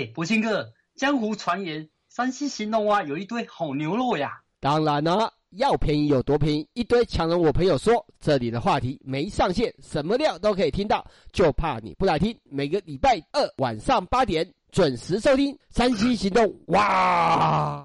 博兴哥，江湖传言山西兴隆啊有一堆好牛肉呀。 当然了，要便宜有多便宜，一堆强人我朋友说，这里的话题没上限，什么料都可以听到，就怕你不来听。每个礼拜二晚上8点准时收听山西行动。哇！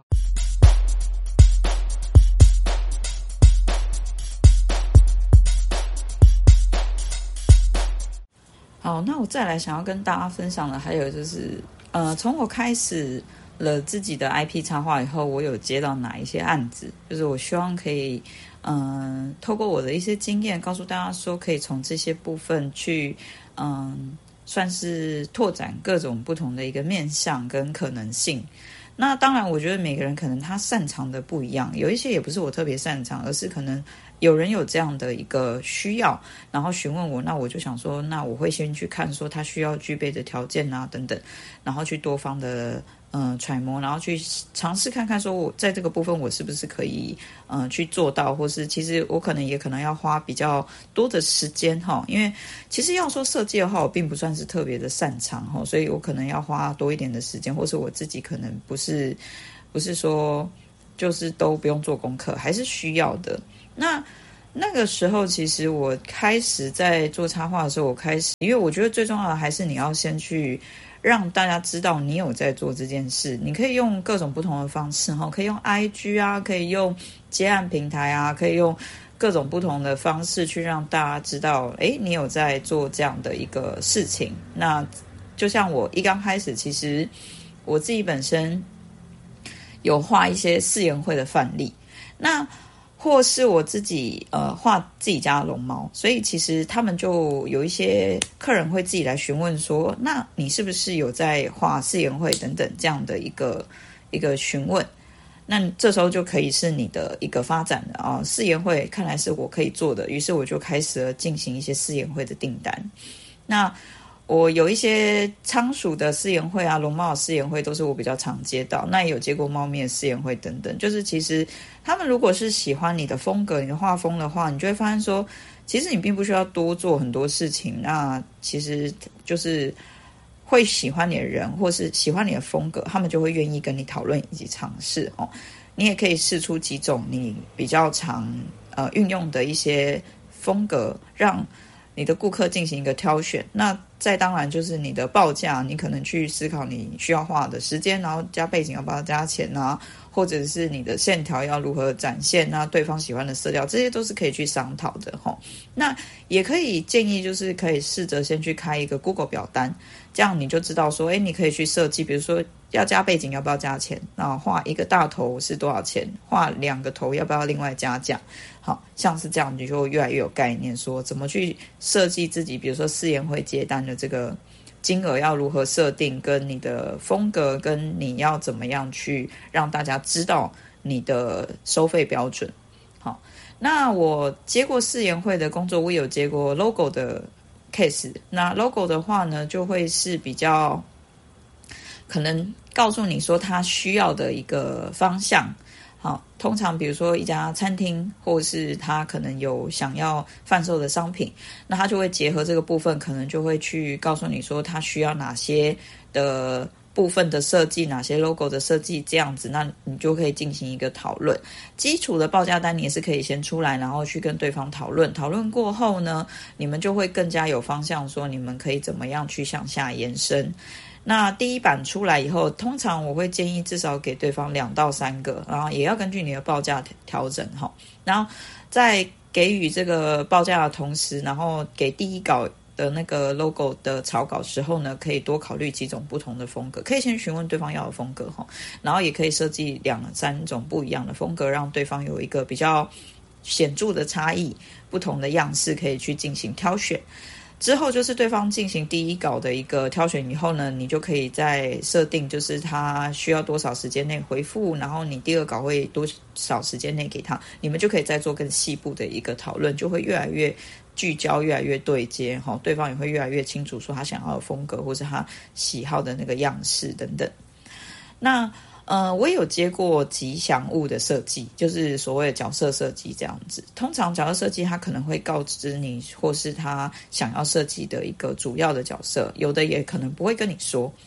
好，那我再来想要跟大家分享的还有就是，从我开始了自己的 IP 插画以后，我有接到哪一些案子，就是我希望可以，透过我的一些经验，告诉大家说，可以从这些部分去，算是拓展各种不同的一个面向跟可能性。那当然，我觉得每个人可能他擅长的不一样，有一些也不是我特别擅长，而是可能有人有这样的一个需要，然后询问我，那我就想说，那我会先去看说他需要具备的条件啊等等，然后去多方的揣摩，然后去尝试看看说我在这个部分我是不是可以去做到，或是其实我可能要花比较多的时间哈，因为其实要说设计的话，我并不算是特别的擅长哈，所以我可能要花多一点的时间，或是我自己可能不是说就是都不用做功课，还是需要的。那个时候，其实我开始在做插画的时候，因为我觉得最重要的还是你要先去让大家知道你有在做这件事。你可以用各种不同的方式，可以用 IG 啊，可以用接案平台啊，可以用各种不同的方式去让大家知道，你有在做这样的一个事情。那就像我一刚开始，其实我自己本身有画一些试研会的范例，那或是我自己画自己家的龙猫，所以其实他们就有一些客人会自己来询问说，那你是不是有在画试研会等等这样的一个询问，那这时候就可以是你的一个发展了啊。试研会看来是我可以做的，于是我就开始了进行一些试研会的订单。那我有一些仓鼠的试研会啊，龙猫的试研会都是我比较常接到，那也有接过猫咪的试研会等等。就是其实他们如果是喜欢你的风格、你的画风的话，你就会发现说，其实你并不需要多做很多事情。那其实就是会喜欢你的人，或是喜欢你的风格，他们就会愿意跟你讨论以及尝试哦。你也可以试出几种你比较常运用的一些风格，让你的顾客进行一个挑选。那再当然就是你的报价，你可能去思考你需要花的时间，然后加背景要不要加钱啊，或者是你的线条要如何展现啊，对方喜欢的色调，这些都是可以去商讨的齁。那也可以建议就是可以试着先去开一个 Google 表单，这样你就知道说你可以去设计，比如说要加背景要不要加钱，然后画一个大头是多少钱，画2个头要不要另外加价。好，像是这样你就越来越有概念说怎么去设计自己，比如说试研会接单的这个金额要如何设定，跟你的风格，跟你要怎么样去让大家知道你的收费标准。好，那我接过试研会的工作，我有接过 logo 的 case。那 logo 的话呢，就会是比较可能告诉你说他需要的一个方向。好，通常比如说一家餐厅，或是他可能有想要贩售的商品，那他就会结合这个部分，可能就会去告诉你说他需要哪些的部分的设计，哪些 logo 的设计，这样子，那你就可以进行一个讨论。基础的报价单你也是可以先出来，然后去跟对方讨论，讨论过后呢，你们就会更加有方向，说你们可以怎么样去向下延伸。那第一版出来以后，通常我会建议至少给对方2到3个，然后也要根据你的报价调整齁。然后在给予这个报价的同时，然后给第一稿的那个 logo 的草稿时候呢，可以多考虑几种不同的风格，可以先询问对方要的风格齁，然后也可以设计2、3种不一样的风格，让对方有一个比较显著的差异，不同的样式可以去进行挑选。之后就是对方进行第一稿的一个挑选以后呢，你就可以再设定就是他需要多少时间内回复，然后你第2稿会多少时间内给他，你们就可以再做更细部的一个讨论，就会越来越聚焦，越来越对接，对方也会越来越清楚说他想要的风格，或是他喜好的那个样式等等。那我也有接过吉祥物的设计，就是所谓的角色设计这样子。通常角色设计他可能会告知你，或是他想要设计的一个主要的角色，有的也可能不会跟你说。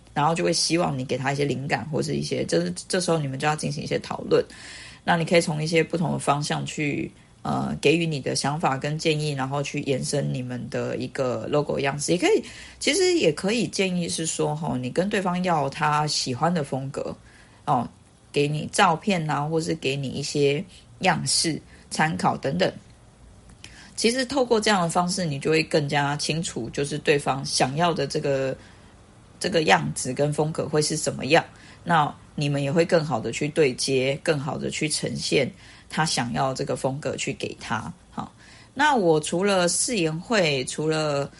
然后就会希望你给他一些灵感或是一些，就是这时候你们就要进行一些讨论。那你可以从一些不同的方向去给予你的想法跟建议，然后去延伸你们的一个 logo 样式。其实也可以建议是说你跟对方要他喜欢的风格给你照片啊，或是给你一些样式参考等等。其实透过这样的方式，你就会更加清楚，就是对方想要的这个样子跟风格会是什么样。那你们也会更好的去对接，更好的去呈现他想要这个风格去给他。好，那我除了誓言会，除了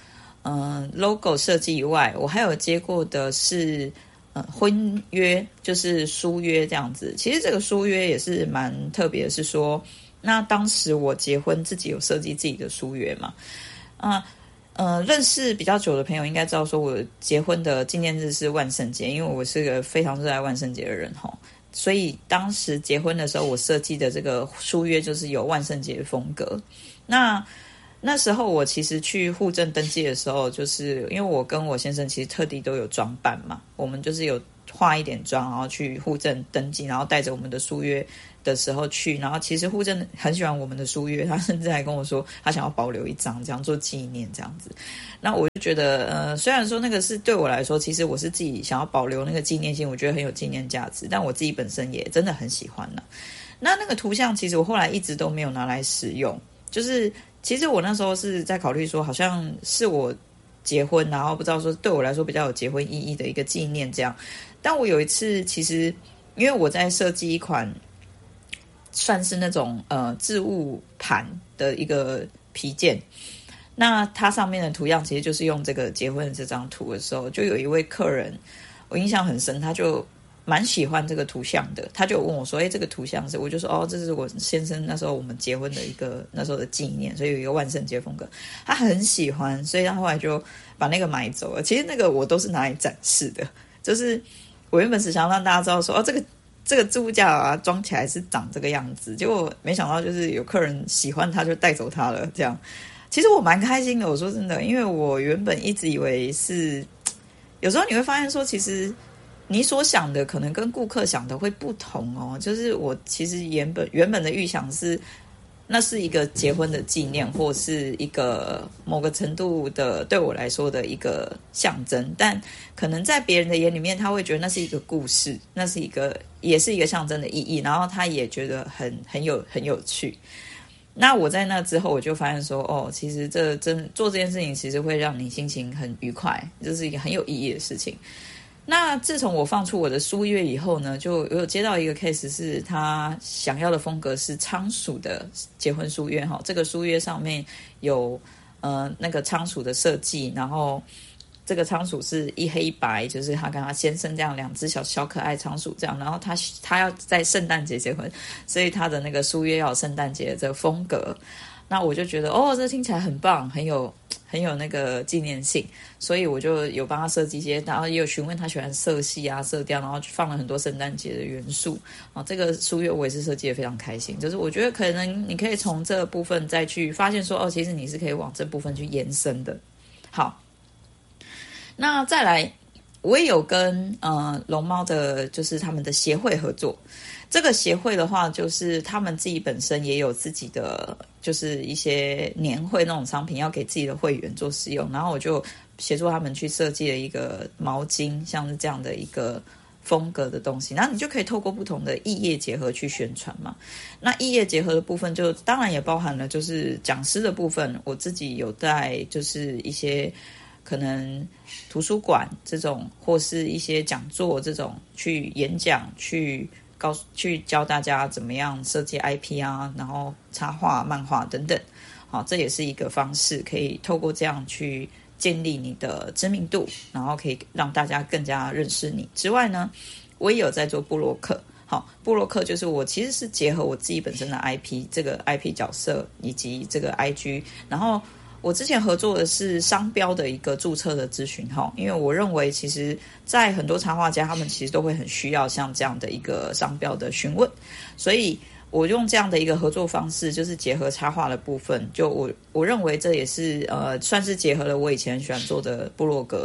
logo 设计以外，我还有接过的是婚约，就是书约这样子。其实这个书约也是蛮特别的，是说那当时我结婚自己有设计自己的书约嘛，认识比较久的朋友应该知道说我结婚的纪念日是万圣节，因为我是个非常热爱万圣节的人所以当时结婚的时候我设计的这个书约就是有万圣节风格。那时候我其实去户政登记的时候，就是因为我跟我先生其实特地都有装扮嘛，我们就是有化一点妆，然后去户政登记，然后带着我们的书约的时候去，然后其实户政很喜欢我们的书约，他甚至还跟我说他想要保留一张这样做纪念这样子。那我就觉得虽然说那个是对我来说，其实我是自己想要保留那个纪念性，我觉得很有纪念价值，但我自己本身也真的很喜欢啦。那个图像其实我后来一直都没有拿来使用，就是其实我那时候是在考虑说好像是我结婚，然后不知道说对我来说比较有结婚意义的一个纪念这样。但我有一次其实因为我在设计一款算是那种置物盘的一个皮件，那它上面的图样其实就是用这个结婚的这张图的时候，就有一位客人我印象很深，他就蛮喜欢这个图像的，他就问我说这个图像是，我就说这是我先生那时候我们结婚的一个那时候的纪念，所以有一个万圣节风格，他很喜欢，所以他后来就把那个买走了。其实那个我都是拿来展示的，就是我原本是想要让大家知道说这个置物架装起来是长这个样子，结果没想到就是有客人喜欢他就带走他了这样。其实我蛮开心的，我说真的，因为我原本一直以为是，有时候你会发现说其实你所想的可能跟顾客想的会不同就是我其实原本的预想是那是一个结婚的纪念，或是一个某个程度的对我来说的一个象征，但可能在别人的眼里面他会觉得那是一个故事，那是也是一个象征的意义，然后他也觉得很有趣。那我在那之后我就发现说其实做这件事情其实会让你心情很愉快，这是一个很有意义的事情。那自从我放出我的书约以后呢，就有接到一个 case 是他想要的风格是仓鼠的结婚书约这个书约上面有那个仓鼠的设计，然后这个仓鼠是一黑一白，就是他跟他先生这样两只小可爱仓鼠这样，然后他要在圣诞节结婚，所以他的那个书约要有圣诞节的这个风格。那我就觉得这听起来很棒，很有那个纪念性，所以我就有帮他设计一些，然后也有询问他喜欢色系啊色调，然后放了很多圣诞节的元素这个书约我也是设计得非常开心，就是我觉得可能你可以从这个部分再去发现说其实你是可以往这部分去延伸的。好，那再来我也有跟龙猫的就是他们的协会合作。这个协会的话就是他们自己本身也有自己的就是一些年会那种商品要给自己的会员做使用，然后我就协助他们去设计了一个毛巾，像是这样的一个风格的东西，然后你就可以透过不同的异业结合去宣传嘛。那异业结合的部分就当然也包含了就是讲师的部分，我自己有在就是一些可能图书馆这种或是一些讲座这种去演讲去教大家怎么样设计 IP 啊，然后插画漫画等等这也是一个方式，可以透过这样去建立你的知名度，然后可以让大家更加认识你。之外呢，我也有在做部落客。部落客就是我其实是结合我自己本身的 IP 这个 IP 角色以及这个 IG， 然后我之前合作的是商标的一个注册的咨询因为我认为其实在很多插画家他们其实都会很需要像这样的一个商标的询问，所以我用这样的一个合作方式，就是结合插画的部分，就我认为这也是算是结合了我以前很喜欢做的部落格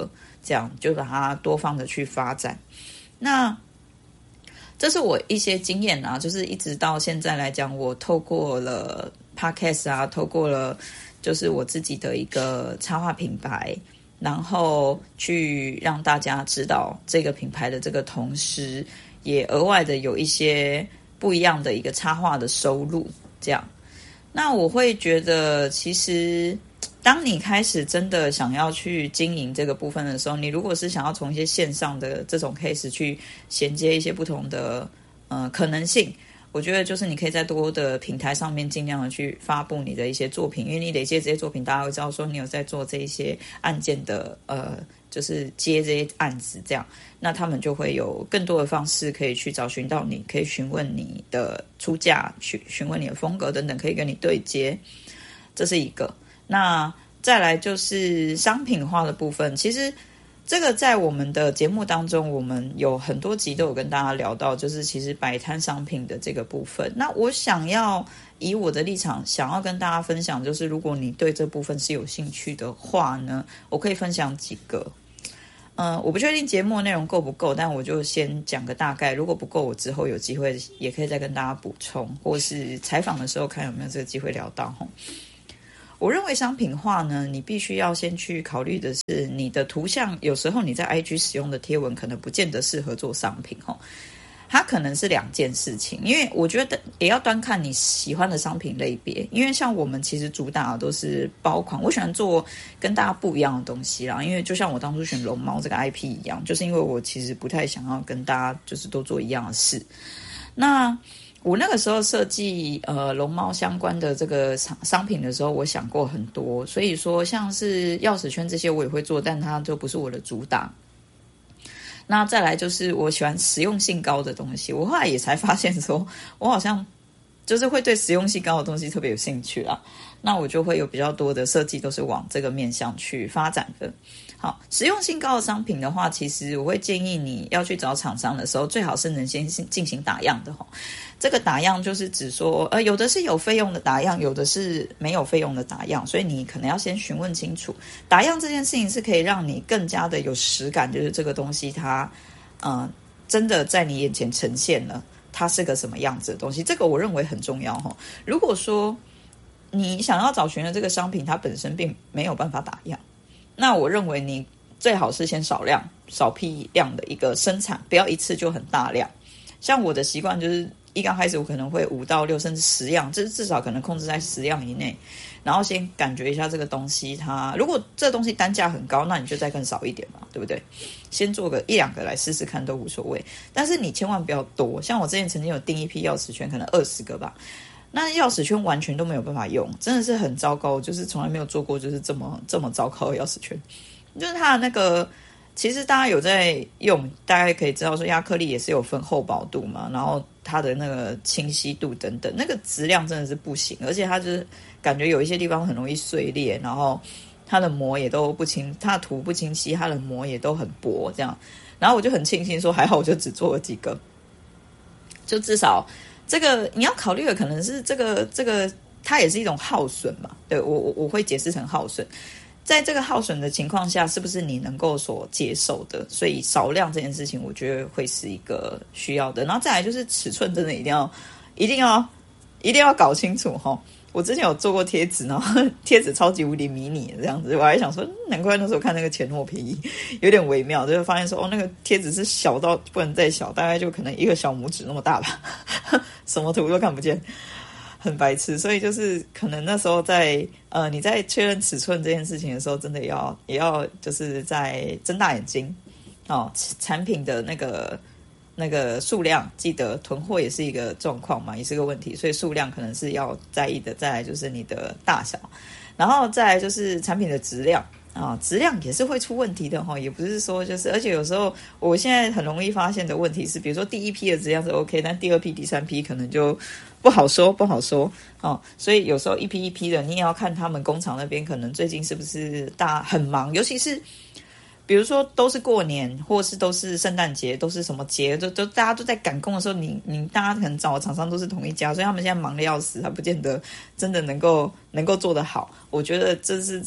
这样就把它多方的去发展。那这是我一些经验啊，就是一直到现在来讲，我透过了 podcast 啊，透过了就是我自己的一个插画品牌，然后去让大家知道这个品牌的这个同时，也额外的有一些不一样的一个插画的收入，这样。那我会觉得其实当你开始真的想要去经营这个部分的时候，你如果是想要从一些线上的这种 case 去衔接一些不同的可能性，我觉得就是你可以在多的平台上面尽量的去发布你的一些作品，因为你累积这些作品，大家会知道说你有在做这一些案件的就是接这些案子这样，那他们就会有更多的方式可以去找寻到你，可以询问你的出价，询问你的风格等等，可以跟你对接，这是一个。那再来就是商品化的部分，其实这个在我们的节目当中，我们有很多集都有跟大家聊到，就是其实摆摊商品的这个部分。那我想要以我的立场想要跟大家分享，就是如果你对这部分是有兴趣的话呢，我可以分享几个。我不确定节目内容够不够，但我就先讲个大概。如果不够，我之后有机会也可以再跟大家补充，或是采访的时候看有没有这个机会聊到。我认为商品化呢，你必须要先去考虑的是你的图像，有时候你在 IG 使用的贴文可能不见得适合做商品它可能是两件事情，因为我觉得也要端看你喜欢的商品类别，因为像我们其实主打的都是包款，我喜欢做跟大家不一样的东西啦，因为就像我当初选龙猫这个 IP 一样，就是因为我其实不太想要跟大家就是都做一样的事。那我那个时候设计龙猫相关的这个商品的时候，我想过很多，所以说像是钥匙圈这些我也会做，但它就不是我的主打。那再来就是我喜欢实用性高的东西，我后来也才发现说我好像就是会对实用性高的东西特别有兴趣啦，那我就会有比较多的设计都是往这个面向去发展的。好，实用性高的商品的话，其实我会建议你要去找厂商的时候，最好是能先进行打样的这个打样就是指说有的是有费用的打样，有的是没有费用的打样，所以你可能要先询问清楚。打样这件事情是可以让你更加的有实感，就是这个东西它真的在你眼前呈现了它是个什么样子的东西，这个我认为很重要如果说你想要找寻的这个商品它本身并没有办法打样，那我认为你最好是先少批量的一个生产，不要一次就很大量。像我的习惯就是一刚开始我可能会5到6甚至10样，这至少可能控制在10样以内，然后先感觉一下这个东西它，如果这东西单价很高，那你就再更少一点嘛，对不对？先做个1-2个来试试看都无所谓，但是你千万不要多。像我之前曾经有订一批钥匙圈，可能20个吧，那钥匙圈完全都没有办法用，真的是很糟糕，就是从来没有做过就是这么糟糕的钥匙圈。就是它的那个，其实大家有在用，大概可以知道说亚克力也是有分厚薄度嘛，然后它的那个清晰度等等，那个质量真的是不行，而且它就是感觉有一些地方很容易碎裂，然后它的膜也都不清，它的图不清晰，它的膜也都很薄这样。然后我就很庆幸说还好我就只做了几个，就至少这个你要考虑的可能是这个它也是一种耗损嘛，对，我会解释成耗损。在这个耗损的情况下，是不是你能够所接受的？所以少量这件事情，我觉得会是一个需要的。然后再来就是尺寸，真的一定要搞清楚我之前有做过贴纸，然后贴纸超级无敌迷你这样子，我还想说，难怪那时候看那个钱诺便宜，有点微妙，就会发现说，那个贴纸是小到不能再小，大概就可能一个小拇指那么大吧，什么图都看不见。很白痴，所以就是可能那时候在你在确认尺寸这件事情的时候，真的也要就是在睁大眼睛产品的那个数量，记得囤货也是一个状况嘛，也是个问题，所以数量可能是要在意的。再来就是你的大小，然后再来就是产品的质量质量也是会出问题的也不是说就是，而且有时候我现在很容易发现的问题是，比如说第一批的质量是 OK， 但第2批、第3批可能就不好说所以有时候一批一批的，你也要看他们工厂那边可能最近是不是很忙，尤其是比如说都是过年，或是都是圣诞节，都是什么节，都大家都在赶工的时候，你大家可能找的厂商都是同一家，所以他们现在忙得要死，他不见得真的能够做得好。我觉得这是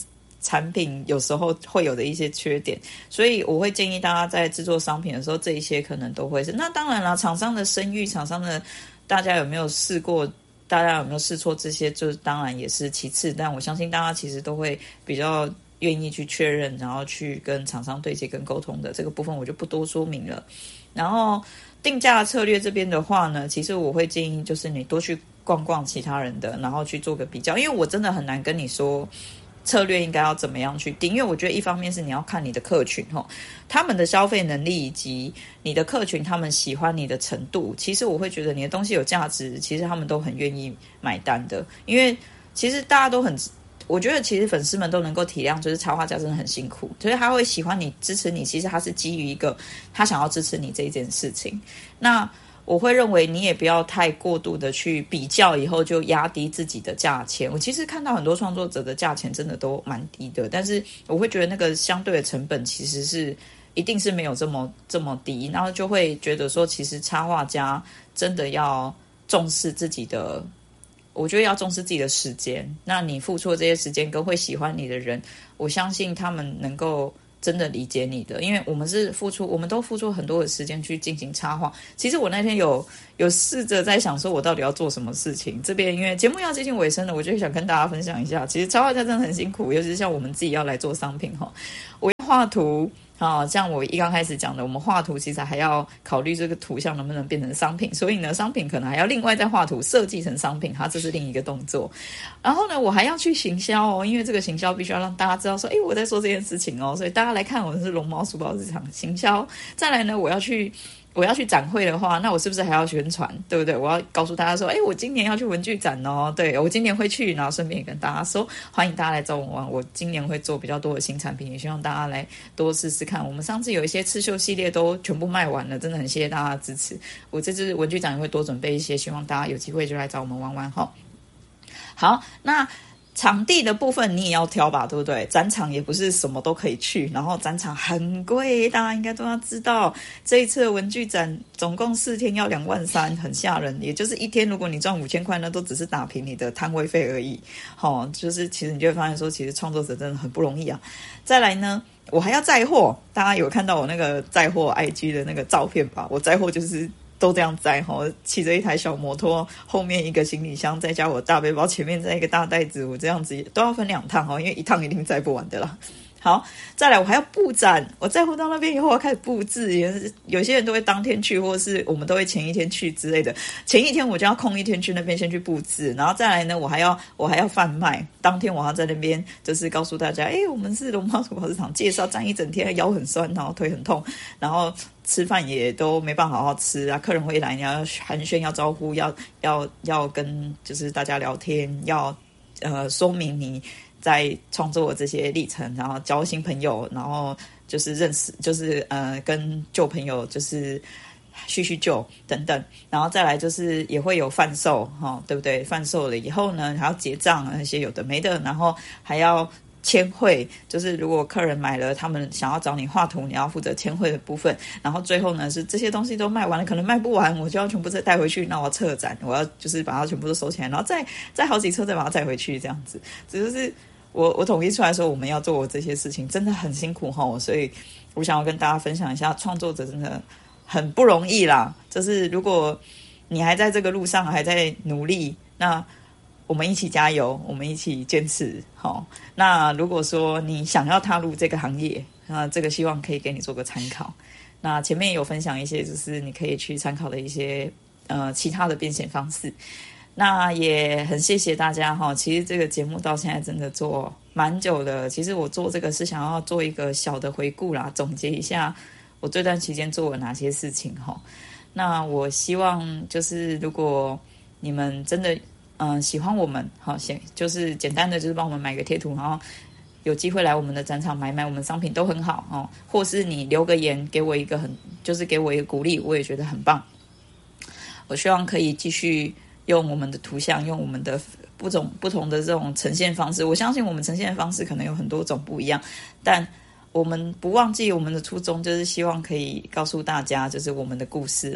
产品有时候会有的一些缺点，所以我会建议大家在制作商品的时候，这一些可能都会是。那当然了，厂商的声誉，厂商的大家有没有试过，大家有没有试错，这些就当然也是其次，但我相信大家其实都会比较愿意去确认，然后去跟厂商对接跟沟通的，这个部分我就不多说明了。然后定价策略这边的话呢，其实我会建议就是你多去逛逛其他人的，然后去做个比较，因为我真的很难跟你说策略应该要怎么样去定，因为我觉得一方面是你要看你的客群他们的消费能力以及你的客群他们喜欢你的程度，其实我会觉得你的东西有价值，其实他们都很愿意买单的，因为其实大家都很，我觉得其实粉丝们都能够体谅，就是插画家真的很辛苦，所以他会喜欢你支持你，其实他是基于一个他想要支持你这一件事情。那我会认为你也不要太过度的去比较，以后就压低自己的价钱。我其实看到很多创作者的价钱真的都蛮低的，但是我会觉得那个相对的成本其实是一定是没有这么低，然后就会觉得说，其实插画家真的要重视自己的，我觉得要重视自己的时间。那你付出的这些时间跟会喜欢你的人，我相信他们能够真的理解你的，因为我们都付出很多的时间去进行插画。其实我那天有试着在想说我到底要做什么事情，这边因为节目要接近尾声了，我就想跟大家分享一下，其实插画家真的很辛苦，尤其是像我们自己要来做商品我画图像我一刚开始讲的，我们画图其实还要考虑这个图像能不能变成商品，所以呢，商品可能还要另外再画图设计成商品，这是另一个动作。然后呢，我还要去行销因为这个行销必须要让大家知道说，我在做这件事情所以大家来看我是龙猫书包日常行销。再来呢，我要去展会的话，那我是不是还要宣传，对不对？我要告诉大家说，我今年要去文具展对，我今年会去，然后顺便也跟大家说，欢迎大家来找我玩，我今年会做比较多的新产品，也希望大家来多试试看。我们上次有一些刺绣系列都全部卖完了，真的很谢谢大家的支持。我这次文具展也会多准备一些，希望大家有机会就来找我们玩玩好，那场地的部分你也要挑吧，对不对？展场也不是什么都可以去，然后展场很贵，大家应该都要知道。这一次的文具展总共4天要23000，很吓人。也就是一天如果你赚5000块，那都只是打平你的摊位费而已。就是其实你就会发现说，其实创作者真的很不容易啊。再来呢，我还要载货，大家有看到我那个载货 IG 的那个照片吧？我载货就是都这样载骑着一台小摩托，后面一个行李箱，再加我大背包，前面再一个大袋子，我这样子都要分2趟因为一趟一定载不完的啦。好，再来我还要布展，我载货到那边以后我要开始布置，有些人都会当天去，或是我们都会前一天去之类的。前一天我就要空一天去那边先去布置，然后再来呢，我还要贩卖，当天我要在那边就是告诉大家，我们是龙猫书包市场，介绍站一整天，腰很酸，然后腿很痛，然后吃饭也都没办法好好吃啊，客人会来，你要寒暄，要招呼，要跟就是大家聊天，要说明你在创作的这些历程，然后交新朋友，然后就是认识，就是跟旧朋友就是叙旧等等，然后再来就是也会有贩售对不对？贩售了以后呢，还要结账那些有的没的，然后还要签汇，就是如果客人买了，他们想要找你画图，你要负责签汇的部分。然后最后呢，是这些东西都卖完了，可能卖不完，我就要全部再带回去，那我要撤展，我要就是把它全部都收起来，然后再好几车再把它载回去，这样子。只是我统一出来说，我们要做这些事情真的很辛苦所以我想要跟大家分享一下，创作者真的很不容易啦。就是如果你还在这个路上，还在努力，那我们一起加油，我们一起坚持那如果说你想要踏入这个行业，那这个希望可以给你做个参考。那前面也有分享一些就是你可以去参考的一些其他的变现方式。那也很谢谢大家其实这个节目到现在真的做蛮久了，其实我做这个是想要做一个小的回顾啦，总结一下我这段期间做了哪些事情那我希望就是如果你们真的喜欢我们就是简单的就是帮我们买个贴图，然后有机会来我们的展场买我们商品都很好或是你留个言给我一个就是给我一个鼓励，我也觉得很棒。我希望可以继续用我们的图像，用我们的不同的这种呈现方式。我相信我们呈现的方式可能有很多种不一样，但我们不忘记我们的初衷，就是希望可以告诉大家就是我们的故事啦。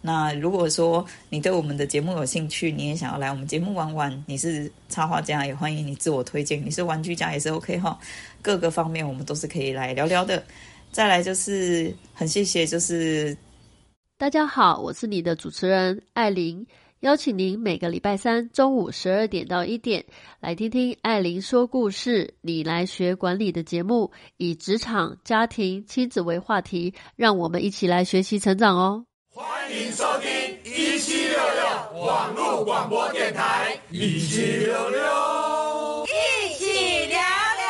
那如果说你对我们的节目有兴趣，你也想要来我们节目玩玩，你是插画家也欢迎你自我推荐，你是玩具家也是 OK 齁，各个方面我们都是可以来聊聊的。再来就是很谢谢，就是大家好，我是你的主持人艾琳，邀请您每个礼拜三中午12点到1点来听听艾琳说故事，你来学管理的节目，以职场、家庭、亲子为话题，让我们一起来学习成长哦。 欢迎收听1766网络广播电台1766， 一起聊聊。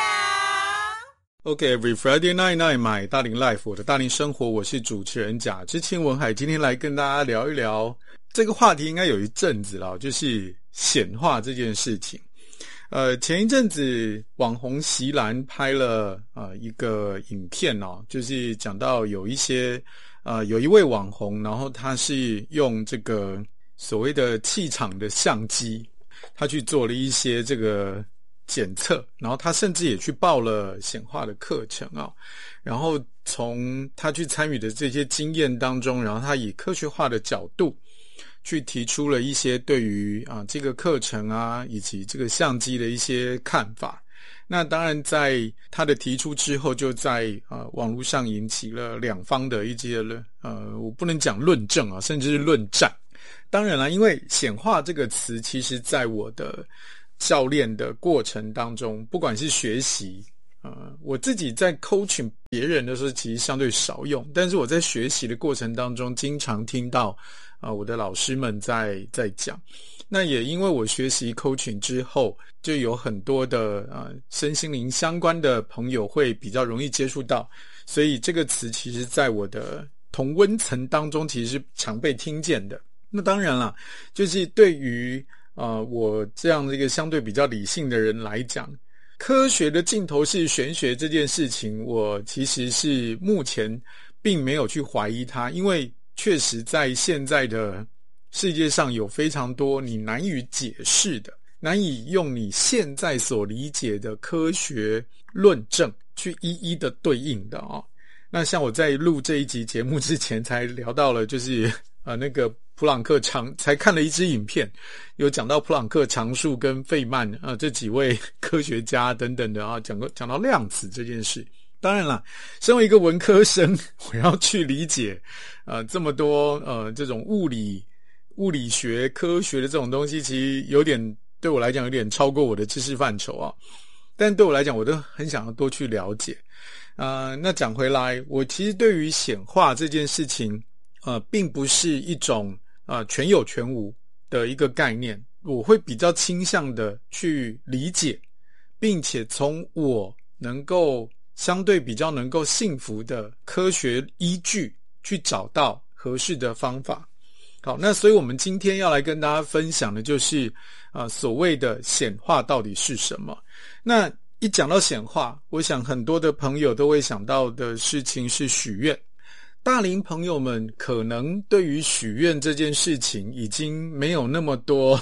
OK，Every Friday night my 大龄 life， 我的大龄生活，我是主持人贾之清文海，今天来跟大家聊一聊这个话题，应该有一阵子了，就是显化这件事情。前一阵子网红席兰拍了一个影片哦，就是讲到有一位网红，然后他是用这个所谓的气场的相机，他去做了一些这个检测，然后他甚至也去报了显化的课程啊，然后从他去参与的这些经验当中，然后他以科学化的角度去提出了一些对于这个课程以及这个相机的一些看法。那当然在他的提出之后，就在网络上引起了两方的一些我不能讲论证甚至是论战。当然啦，因为显化这个词其实在我的教练的过程当中，不管是学习我自己在 coaching 别人的时候其实相对少用，但是我在学习的过程当中经常听到我的老师们在讲。那也因为我学习 coaching 之后，就有很多的身心灵相关的朋友会比较容易接触到，所以这个词其实在我的同温层当中其实是常被听见的。那当然啦，就是对于我这样的一个相对比较理性的人来讲，科学的尽头是玄学这件事情，我其实是目前并没有去怀疑它，因为确实在现在的世界上有非常多你难以解释的，难以用你现在所理解的科学论证去一一的对应的那像我在录这一集节目之前才聊到了，就是那个普朗克才看了一支影片，有讲到普朗克常数跟费曼这几位科学家等等的讲到量子这件事。当然啦，身为一个文科生，我要去理解这么多这种物理学科学的这种东西，其实有点对我来讲有点超过我的知识范畴但对我来讲我都很想要多去了解。那讲回来，我其实对于显化这件事情并不是一种全有全无的一个概念，我会比较倾向的去理解，并且从我能够相对比较能够信服的科学依据去找到合适的方法。好，那所以我们今天要来跟大家分享的就是所谓的显化到底是什么。那一讲到显化，我想很多的朋友都会想到的事情是许愿。大龄朋友们可能对于许愿这件事情已经没有那么多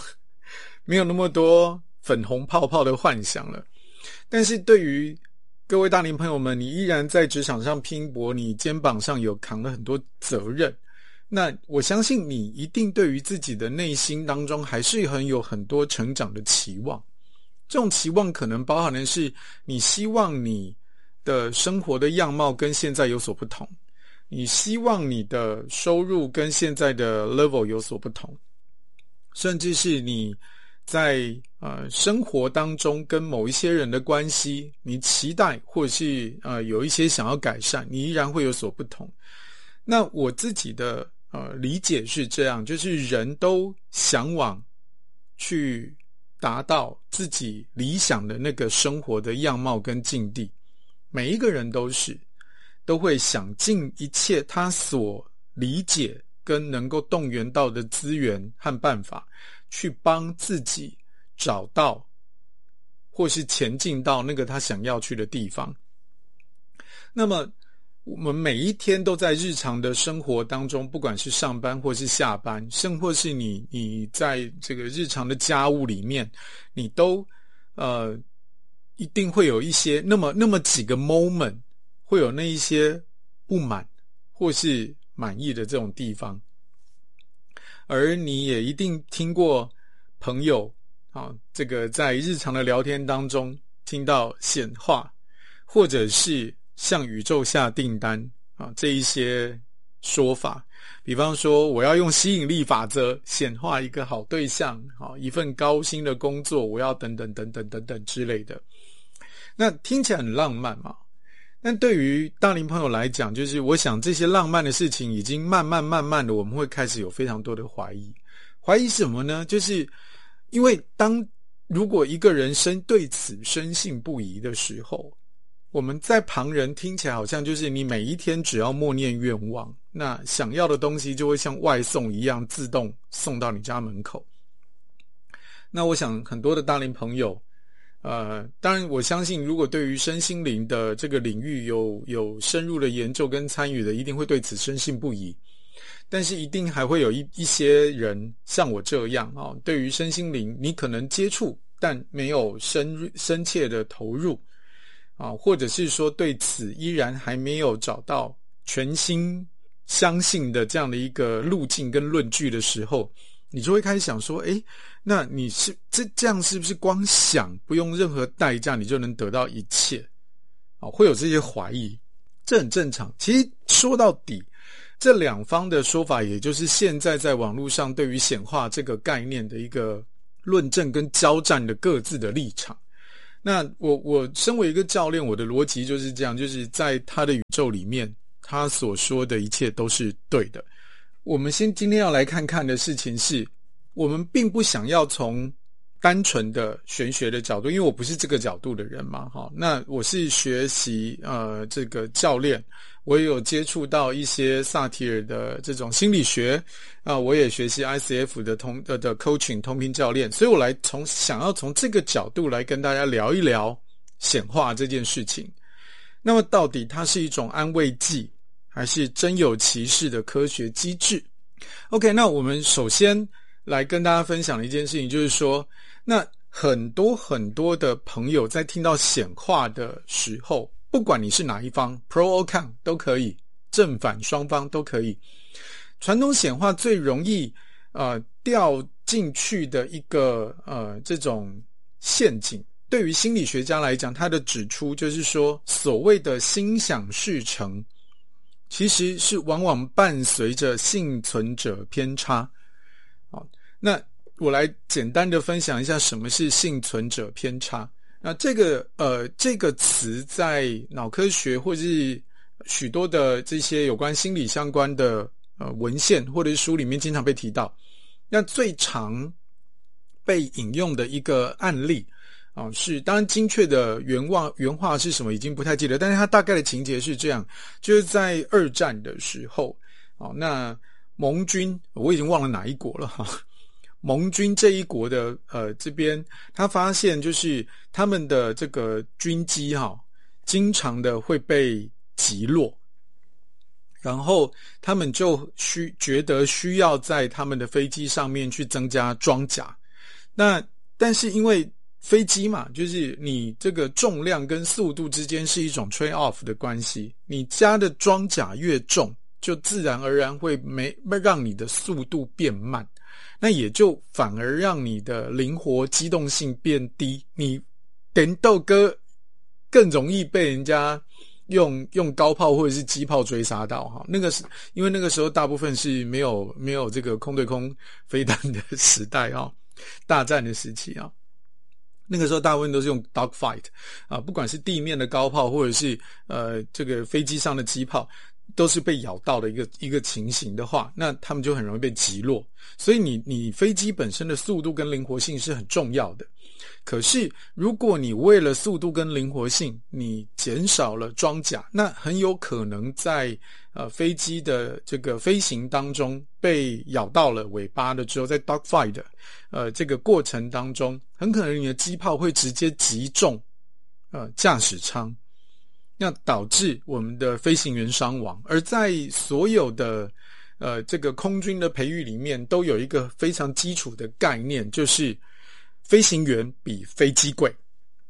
粉红泡泡的幻想了，但是对于各位大龄朋友们，你依然在职场上拼搏，你肩膀上有扛了很多责任，那我相信你一定对于自己的内心当中还是有很多成长的期望。这种期望可能包含的是你希望你的生活的样貌跟现在有所不同，你希望你的收入跟现在的 level 有所不同，甚至是你在生活当中跟某一些人的关系，你期待或是有一些想要改善，你依然会有所不同。那我自己的理解是这样，就是人都向往去达到自己理想的那个生活的样貌跟境地，每一个人都会想尽一切他所理解跟能够动员到的资源和办法，去帮自己找到或是前进到那个他想要去的地方。那么我们每一天都在日常的生活当中，不管是上班或是下班，甚或是你在这个日常的家务里面，你都一定会有一些那么几个 moment， 会有那一些不满或是满意的这种地方。 而你也一定听过朋友这个在日常的聊天当中听到显化，或者是向宇宙下订单这一些说法。比方说我要用吸引力法则显化一个好对象，一份高薪的工作，我要等等等等等等之类的。那听起来很浪漫嘛，但对于大龄朋友来讲，就是我想这些浪漫的事情已经慢慢的我们会开始有非常多的怀疑。怀疑什么呢？就是因为如果一个人对此深信不疑的时候，我们在旁人听起来好像就是你每一天只要默念愿望，那想要的东西就会像外送一样自动送到你家门口。那我想很多的大龄朋友当然我相信如果对于身心灵的这个领域有深入的研究跟参与的，一定会对此深信不疑。但是一定还会有一些人像我这样对于身心灵你可能接触但没有深切的投入或者是说对此依然还没有找到全心相信的这样的一个路径跟论据的时候，你就会开始想说那你是这样是不是光想不用任何代价你就能得到一切会有这些怀疑。这很正常。其实说到底这两方的说法也就是现在在网络上对于显化这个概念的一个论证跟交战的各自的立场。那我身为一个教练，我的逻辑就是这样，就是在他的宇宙里面他所说的一切都是对的。我们今天要来看看的事情是，我们并不想要从单纯的玄学的角度，因为我不是这个角度的人嘛那我是学习这个教练，我也有接触到一些萨提尔的这种心理学我也学习 ICF 的coaching 通频教练，所以我想要从这个角度来跟大家聊一聊显化这件事情。那么到底它是一种安慰剂还是真有其事的科学机制？ OK， 那我们首先来跟大家分享的一件事情就是说，那很多的朋友在听到显化的时候，不管你是哪一方 Pro or Con 都可以，正反双方都可以。传统显化最容易掉进去的一个这种陷阱，对于心理学家来讲，他的指出就是说，所谓的心想事成其实是往往伴随着幸存者偏差。那我来简单的分享一下什么是幸存者偏差。那这个词在脑科学或是许多的这些有关心理相关的文献或者是书里面经常被提到。那最常被引用的一个案例是当然精确的原话是什么已经不太记得，但是它大概的情节是这样，就是在二战的时候那盟军我已经忘了哪一国了盟军这一国的这边他发现就是他们的这个军机经常的会被击落，然后他们就觉得需要在他们的飞机上面去增加装甲。那但是因为飞机嘛，就是你这个重量跟速度之间是一种 trade off 的关系，你加的装甲越重，就自然而然会让你的速度变慢，那也就反而让你的灵活机动性变低，你电豆哥更容易被人家用高炮或者是机炮追杀到那个是因为那个时候大部分是没有这个空对空飞弹的时代大战的时期那个时候大部分都是用 dogfight 不管是地面的高炮或者是这个飞机上的机炮，都是被咬到的一个情形的话，那他们就很容易被击落。所以你飞机本身的速度跟灵活性是很重要的。可是如果你为了速度跟灵活性你减少了装甲，那很有可能在飞机的这个飞行当中被咬到了尾巴的之后，在 dogfight 的这个过程当中，很可能你的机炮会直接击中驾驶舱，那导致我们的飞行员伤亡。而在所有的这个空军的培育里面都有一个非常基础的概念，就是飞行员比飞机贵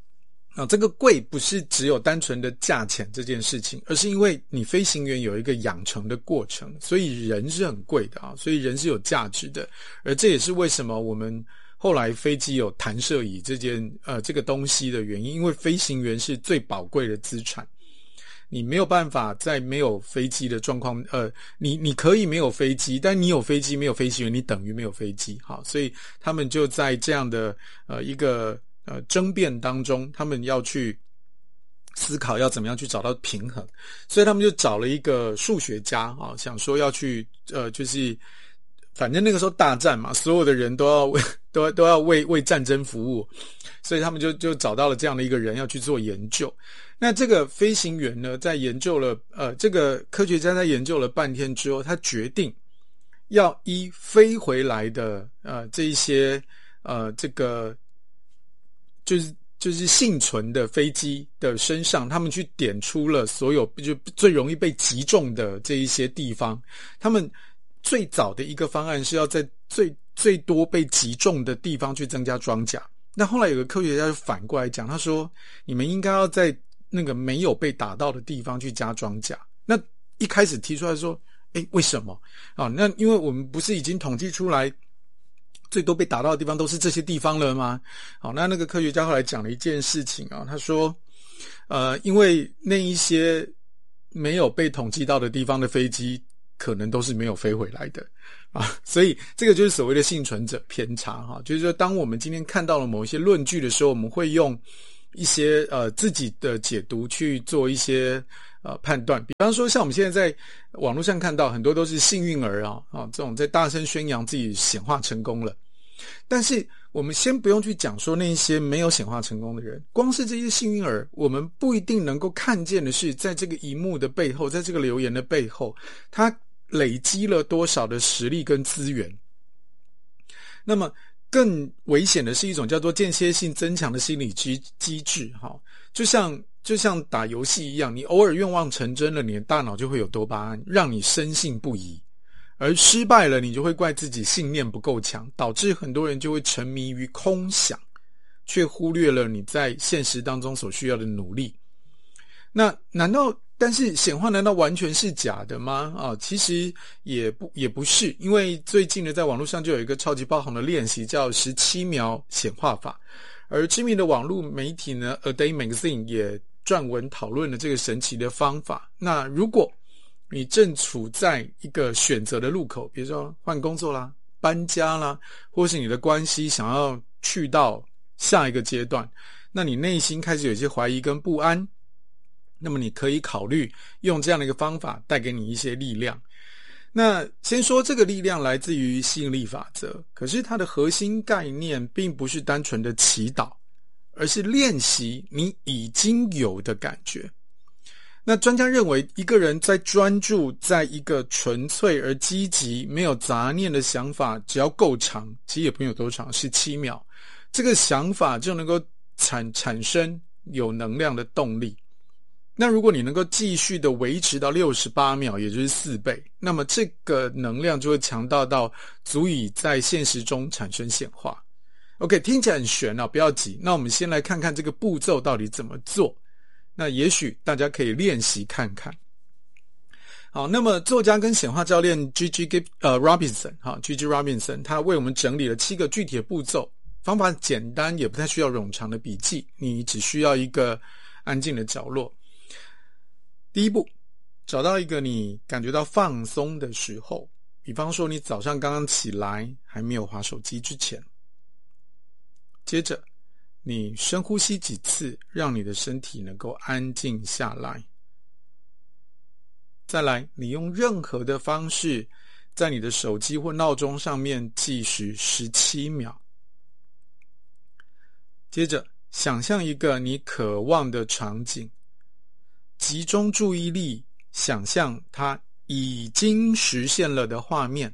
这个贵不是只有单纯的价钱这件事情，而是因为你飞行员有一个养成的过程，所以人是很贵的啊，所以人是有价值的。而这也是为什么我们后来飞机有弹射椅这个东西的原因，因为飞行员是最宝贵的资产。你没有办法在没有飞机的状况，你可以没有飞机，但你有飞机没有飞行员，你等于没有飞机。好，所以他们就在这样的一个争辩当中，他们要去思考要怎么样去找到平衡，所以他们就找了一个数学家啊，想说要去就是反正那个时候大战嘛，所有的人都要为战争服务，所以他们就找到了这样的一个人要去做研究。那这个飞行员呢，在研究了这个科学家在研究了半天之后，他决定要依飞回来的这一些这个就是幸存的飞机的身上，他们去点出了所有就最容易被击中的这一些地方。他们最早的一个方案是要在最多被击中的地方去增加装甲。那后来有个科学家就反过来讲，他说你们应该要在那个没有被打到的地方去加装甲。那一开始提出来说为什么那因为我们不是已经统计出来最多被打到的地方都是这些地方了吗？好，那个科学家后来讲了一件事情他说因为那一些没有被统计到的地方的飞机可能都是没有飞回来的所以这个就是所谓的幸存者偏差就是说当我们今天看到了某一些论据的时候，我们会用一些自己的解读去做一些判断。比方说像我们现在在网络上看到很多都是幸运儿这种在大声宣扬自己显化成功了。但是我们先不用去讲说那些没有显化成功的人，光是这些幸运儿，我们不一定能够看见的是在这个荧幕的背后，在这个留言的背后，他累积了多少的实力跟资源。那么更危险的是一种叫做间歇性增强的心理机制就像打游戏一样，你偶尔愿望成真了，你的大脑就会有多巴胺，让你深信不疑。而失败了，你就会怪自己信念不够强，导致很多人就会沉迷于空想，却忽略了你在现实当中所需要的努力。那但是显化难道完全是假的吗？其实也不是，因为最近呢，在网络上就有一个超级爆红的练习叫17秒显化法，而知名的网络媒体呢 A Day Magazine 也撰文讨论了这个神奇的方法。那如果你正处在一个选择的路口，比如说换工作啦、搬家啦，或是你的关系想要去到下一个阶段，那你内心开始有一些怀疑跟不安，那么你可以考虑用这样的一个方法带给你一些力量。那先说这个力量来自于吸引力法则，可是它的核心概念并不是单纯的祈祷，而是练习你已经有的感觉。那专家认为，一个人在专注在一个纯粹而积极没有杂念的想法，只要够长，其实也不用有多长，17秒，这个想法就能够产生有能量的动力。那如果你能够继续的维持到68秒，也就是4倍，那么这个能量就会强大到足以在现实中产生显化。OK， 听起来很玄不要急。那我们先来看看这个步骤到底怎么做。那也许大家可以练习看看。好，那么作家跟显化教练 Gigi Robinson 他为我们整理了7个具体的步骤，方法简单，也不太需要冗长的笔记，你只需要一个安静的角落。第一步，找到一个你感觉到放松的时候，比方说你早上刚刚起来还没有滑手机之前，接着你深呼吸几次，让你的身体能够安静下来。再来，你用任何的方式在你的手机或闹钟上面计时17秒。接着，想象一个你渴望的场景，集中注意力，想象它已经实现了的画面。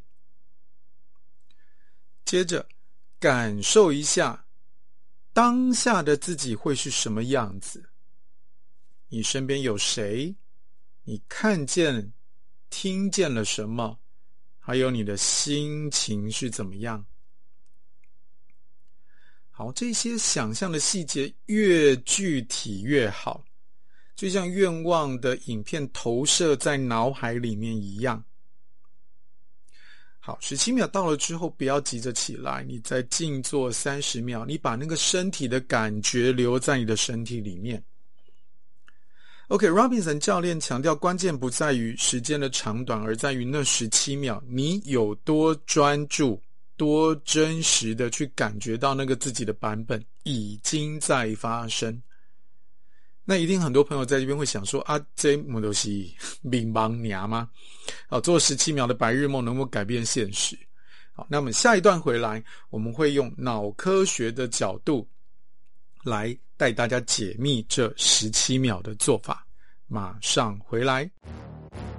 接着，感受一下当下的自己会是什么样子？你身边有谁？你看见、听见了什么？还有你的心情是怎么样？ 好，这些想象的细节越具体越好，就像愿望的影片投射在脑海里面一样。好，17秒到了之后不要急着起来，你再静坐30秒，你把那个身体的感觉留在你的身体里面。OK， Robinson 教练强调，关键不在于时间的长短，而在于那17秒你有多专注，多真实的去感觉到那个自己的版本已经在发生。那一定很多朋友在这边会想说啊，这不就是冥冥娘吗？好，做17秒的白日梦能不能改变现实？好，那么下一段回来，我们会用脑科学的角度来带大家解密这17秒的做法。马上回来。